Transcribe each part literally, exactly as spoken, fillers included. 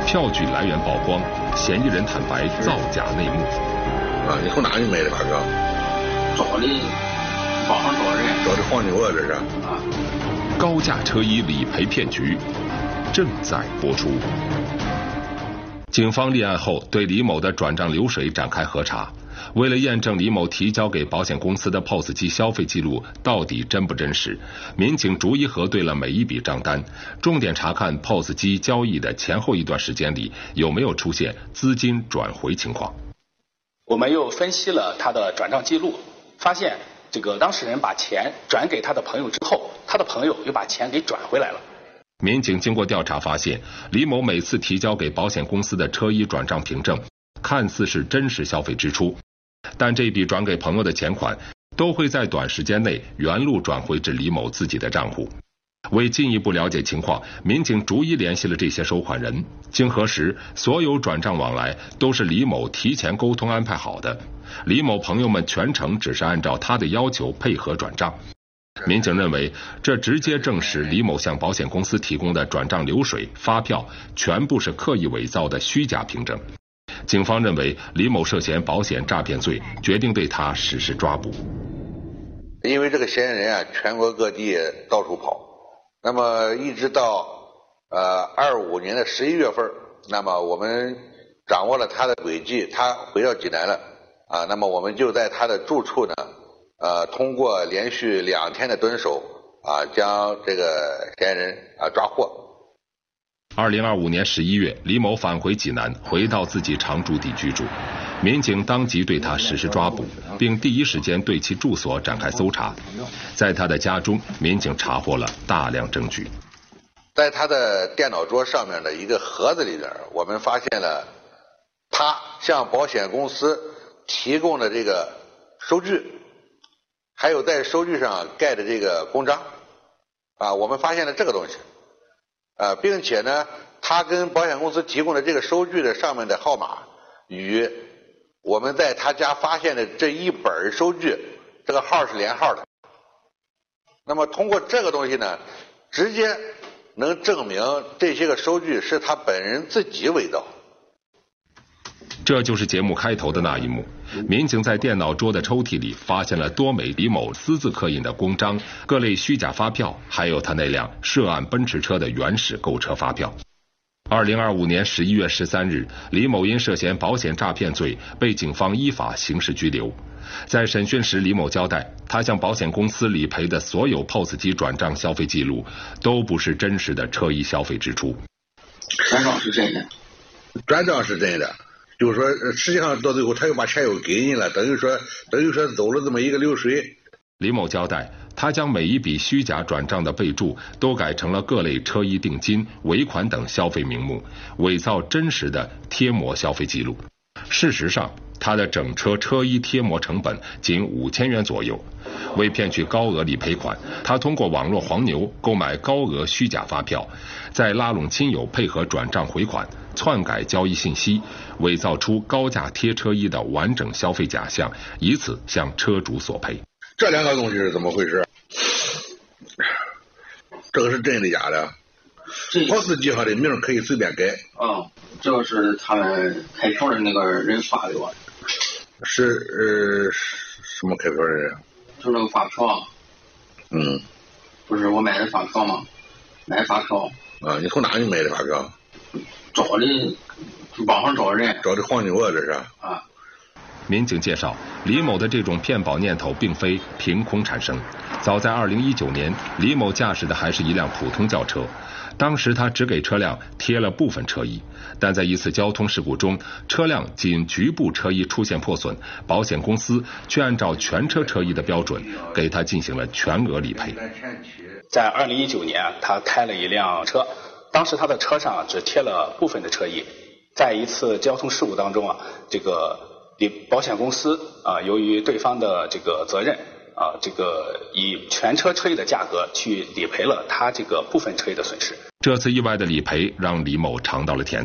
票据来源曝光，嫌疑人坦白造假内幕。 啊，你从哪里买的发票？ 找的网上找人， 找的黄牛啊，这是。 啊。 高价车衣理赔骗局正在播出。警方立案后，对李某的转账流水展开核查。为了验证李某提交给保险公司的 P O S 机消费记录到底真不真实，民警逐一核对了每一笔账单，重点查看 P O S 机交易的前后一段时间里有没有出现资金转回情况。 我们又分析了他的转账记录，发现这个当事人把钱转给他的朋友之后，他的朋友又把钱给转回来了。 民警经过调查发现，李某每次提交给保险公司的车衣转账凭证看似是真实消费支出，但这笔转给朋友的钱款都会在短时间内原路转回至李某自己的账户。为进一步了解情况，民警逐一联系了这些收款人，经核实，所有转账往来都是李某提前沟通安排好的，李某朋友们全程只是按照他的要求配合转账。民警认为，这直接证实李某向保险公司提供的转账流水、发票全部是刻意伪造的虚假凭证。警方认为李某涉嫌保险诈骗罪，决定对他实施抓捕。 因为这个嫌疑人啊，全国各地到处跑，那么一直到呃二五年的十一月份，那么我们掌握了他的轨迹，他回到济南了啊，那么我们就在他的住处呢，呃，通过连续两天的蹲守啊，将这个嫌疑人啊抓获。 二零二五年十一月，李某返回济南，回到自己常住地居住。民警当即对他实施抓捕，并第一时间对其住所展开搜查。在他的家中，民警查获了大量证据。 在他的电脑桌上面的一个盒子里边，我们发现了他向保险公司提供的这个收据，还有在收据上盖的这个公章啊，我们发现了这个东西。呃，并且呢，他跟保险公司提供的这个收据的上面的号码与我们在他家发现的这一本收据这个号是连号的。那么通过这个东西呢，直接能证明这些个收据是他本人自己伪造。 这就是节目开头的那一幕，民警在电脑桌的抽屉里发现了多枚李某私自刻印的公章、各类虚假发票，还有他那辆涉案奔驰车的原始购车发票。二零二五年十一月十三日，李某因涉嫌保险诈骗罪被警方依法刑事拘留。在审讯时，李某交代，他向保险公司理赔的所有 P O S 机转账消费记录都不是真实的车衣消费支出。 转账是真的， 转账是真的。就是说，实际上到最后他又把钱又给人了，等于说等于说走了这么一个流水。 李某交代，他将每一笔虚假转账的备注都改成了各类车衣定金、尾款等消费名目，伪造真实的贴膜消费记录。事实上，他的整车车衣贴膜成本仅五千元左右。为骗取高额理赔款，他通过网络黄牛购买高额虚假发票，再拉拢亲友配合转账回款，篡改交易信息，伪造出高价贴车衣的完整消费假象，以此向车主索赔。 这两个东西是怎么回事？这个是真的假的？ P O S 机上的名可以随便改。 啊，这个是他们开票的那个人发给我。 是呃什么开票人？ 就那个发票。 嗯。 不是我买的发票吗？买发票。 啊，你从哪里买的发票？ 找的，网上找人。 找的黄牛啊，这是。 啊。 民警介绍，李某的这种骗保念头并非凭空产生。早在二零一九年，李某驾驶的还是一辆普通轿车，当时他只给车辆贴了部分车衣，但在一次交通事故中，车辆仅局部车衣出现破损，保险公司却按照全车车衣的标准给他进行了全额理赔。 在二零一九年，他开了一辆车，当时他的车上只贴了部分的车衣，在一次交通事故当中啊，这个保险公司啊，由于对方的这个责任啊，这个以全车车衣的价格去理赔了他这个部分车衣的损失。 这次意外的理赔让李某尝到了甜头。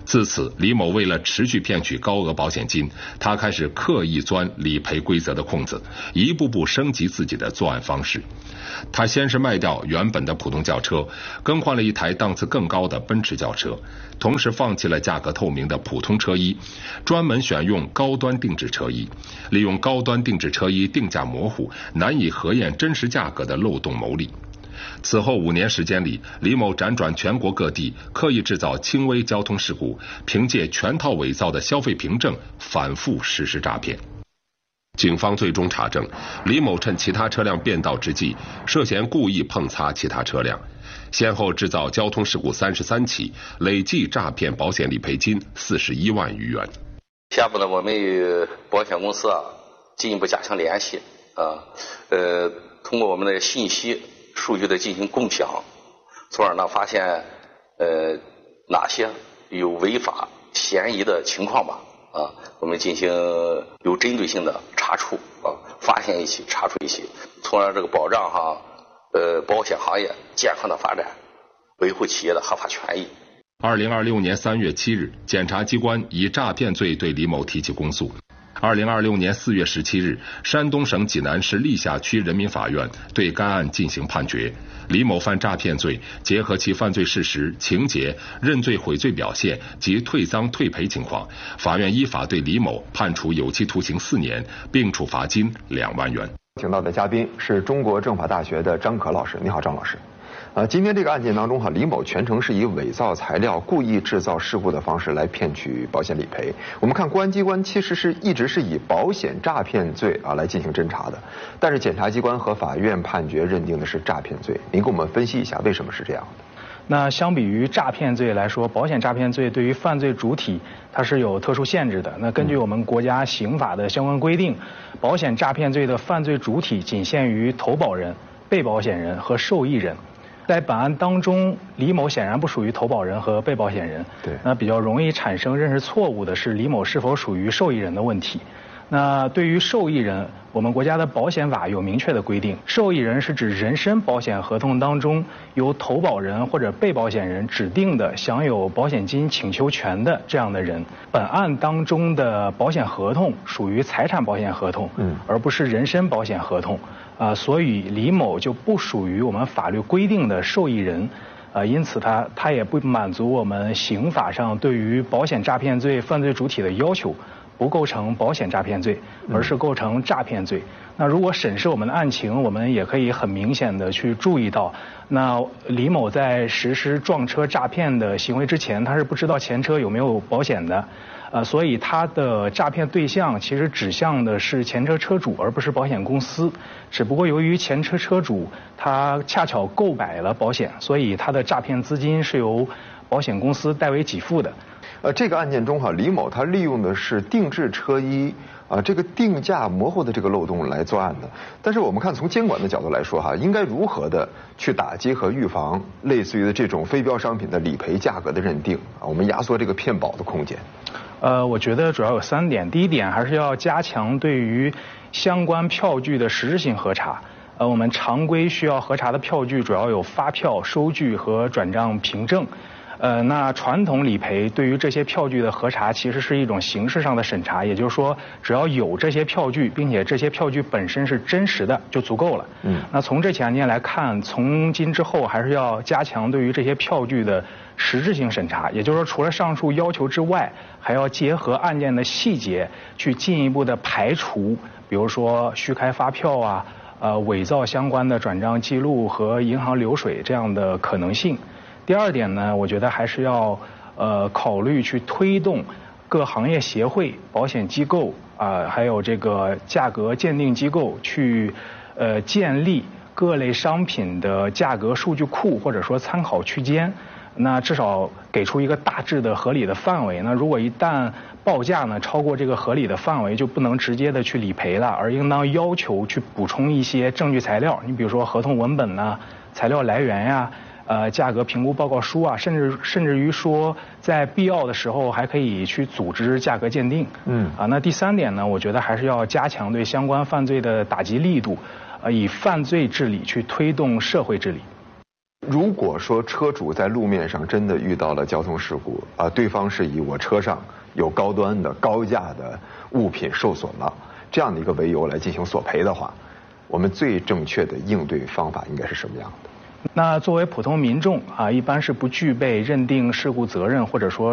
自此，李某为了持续骗取高额保险金，他开始刻意钻理赔规则的空子，一步步升级自己的作案方式。他先是卖掉原本的普通轿车，更换了一台档次更高的奔驰轿车，同时放弃了价格透明的普通车衣，专门选用高端定制车衣，利用高端定制车衣定价模糊、难以核验真实价格的漏洞牟利。此后五年时间里，李某辗转全国各地，刻意制造轻微交通事故，凭借全套伪造的消费凭证反复实施诈骗。警方最终查证，李某趁其他车辆变道之际，涉嫌故意碰擦其他车辆，先后制造交通事故三十三起，累计诈骗保险理赔金四十一万余元。 下步呢，我们与保险公司啊进一步加强联系啊，呃，通过我们的信息数据的进行共享，从而呢发现呃哪些有违法嫌疑的情况吧啊，我们进行有针对性的查处啊，发现一起查处一起，从而这个保障哈呃保险行业健康的发展，维护企业的合法权益。 二零二六年三月七日，检察机关以诈骗罪对李某提起公诉。二零二六年四月十七日，山东省济南市历下区人民法院对该案进行判决。李某犯诈骗罪，结合其犯罪事实、情节、认罪悔罪表现及退赃退赔情况，法院依法对李某判处有期徒刑四年，并处罚金两万元。 请到的嘉宾是中国政法大学的张可老师。你好，张老师。呃，今天这个案件当中哈，李某全程是以伪造材料、故意制造事故的方式来骗取保险理赔。我们看公安机关其实是一直是以保险诈骗罪啊来进行侦查的，但是检察机关和法院判决认定的是诈骗罪。您给我们分析一下为什么是这样的？ 那相比于诈骗罪来说，保险诈骗罪对于犯罪主体它是有特殊限制的。那根据我们国家刑法的相关规定，保险诈骗罪的犯罪主体仅限于投保人、被保险人和受益人。在本案当中，李某显然不属于投保人和被保险人。 对， 那比较容易产生认识错误的是李某是否属于受益人的问题。那对于受益人，我们国家的保险法有明确的规定，受益人是指人身保险合同当中由投保人或者被保险人指定的享有保险金请求权的这样的人。本案当中的保险合同属于财产保险合同，嗯，而不是人身保险合同。啊、呃，所以李某就不属于我们法律规定的受益人，呃，因此他他也不满足我们刑法上对于保险诈骗罪犯罪主体的要求，不构成保险诈骗罪，而是构成诈骗罪。那如果审视我们的案情，我们也可以很明显的去注意到，那李某在实施撞车诈骗的行为之前，他是不知道前车有没有保险的。呃，所以他的诈骗对象其实指向的是前车车主，而不是保险公司。只不过由于前车车主他恰巧购买了保险，所以他的诈骗资金是由保险公司代为给付的。 呃，这个案件中哈，李某他利用的是定制车衣啊、呃、这个定价模糊的这个漏洞来作案的。但是我们看从监管的角度来说哈，应该如何的去打击和预防类似于这种非标商品的理赔价格的认定啊，我们压缩这个骗保的空间。 呃，我觉得主要有三点。第一点还是要加强对于相关票据的实质性核查。呃，我们常规需要核查的票据主要有发票、收据和转账凭证。呃，那传统理赔对于这些票据的核查其实是一种形式上的审查，也就是说，只要有这些票据，并且这些票据本身是真实的就足够了。嗯，那从这起案件来看，从今之后还是要加强对于这些票据的实质性审查，也就是说，除了上述要求之外，还要结合案件的细节去进一步的排除，比如说虚开发票啊、呃伪造相关的转账记录和银行流水这样的可能性。第二点呢，我觉得还是要呃考虑去推动各行业协会、保险机构啊、呃，还有这个价格鉴定机构去呃建立各类商品的价格数据库或者说参考区间。那至少给出一个大致的合理的范围。那如果一旦报价呢超过这个合理的范围，就不能直接的去理赔了，而应当要求去补充一些证据材料。你比如说合同文本呐、材料来源呀、呃价格评估报告书啊，甚至甚至于说在必要的时候还可以去组织价格鉴定。嗯啊，那第三点呢，我觉得还是要加强对相关犯罪的打击力度，呃，以犯罪治理去推动社会治理。 如果说车主在路面上真的遇到了交通事故啊，对方是以我车上有高端的高价的物品受损了这样的一个为由来进行索赔的话，我们最正确的应对方法应该是什么样的？ 那作为普通民众啊，一般是不具备认定事故责任或者说